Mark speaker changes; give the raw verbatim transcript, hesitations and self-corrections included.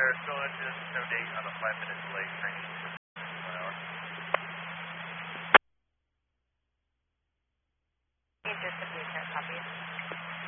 Speaker 1: We're still into seventy-eight on a five minute delay, training one hour.
Speaker 2: Distribution, copy.